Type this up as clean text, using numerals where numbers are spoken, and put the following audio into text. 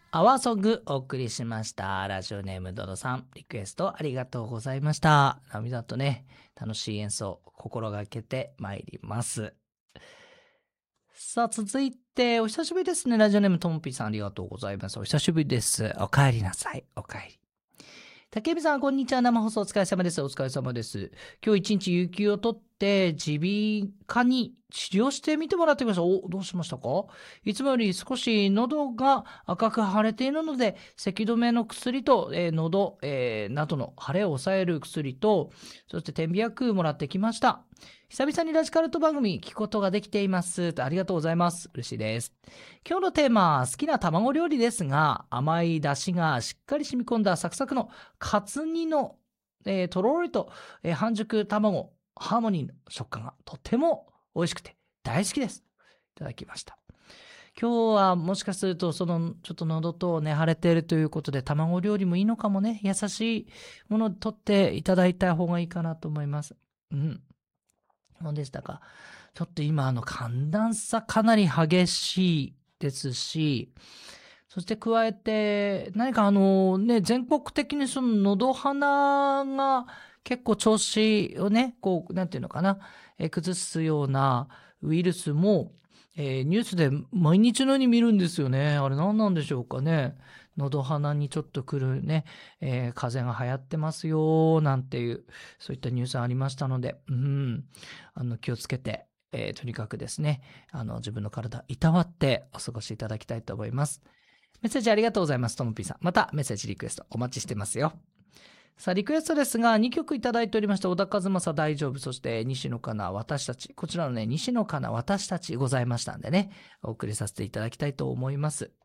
アワーソングお送りしました。ラジオネームドドさん、リクエストありがとうございました。涙とね、楽しい演奏、心がけてまいります。さあ、続いて、お久しぶりですね。ラジオネームともぴーさん、ありがとうございます。お久しぶりです。お帰りなさい。お帰り。竹見さん、こんにちは。生放送お疲れ様です。お疲れ様です。今日一日有給を取って、耳鼻科に治療してみてもらってください。お、どうしましたか？いつもより少し喉が赤く腫れているので、咳止めの薬と、喉、などの腫れを抑える薬と、そして点鼻薬もらってきました。久々にラジカルト番組聞くことができています。ありがとうございます。嬉しいです。今日のテーマ、好きな卵料理ですが、甘い出汁がしっかり染み込んだサクサクのカツ煮の、とろりと、半熟卵、ハーモニーの食感がとても美味しくて大好きです。いただきました。今日はもしかするとちょっと喉とね腫れているということで卵料理もいいのかもね。優しいものを取っていただいた方がいいかなと思います。どうでしたか？ちょっと今寒暖差かなり激しいですし、そして加えて何か全国的にその喉鼻が結構調子をねこうなんていうのかな、崩すようなウイルスも、ニュースで毎日のように見るんですよね。あれ何なんでしょうかね。喉鼻にちょっと来るね、風邪が流行ってますよなんていうそういったニュースありましたので、気をつけて、とにかくですね自分の体いたわってお過ごしいただきたいと思います。メッセージありがとうございます。ともぴーさん、またメッセージリクエストお待ちしてますよ。さあリクエストですが2曲いただいておりました。小田和正大丈夫、そして西野カナ私たち、こちらのね西野カナ私たちございましたんでねお送りさせていただきたいと思います。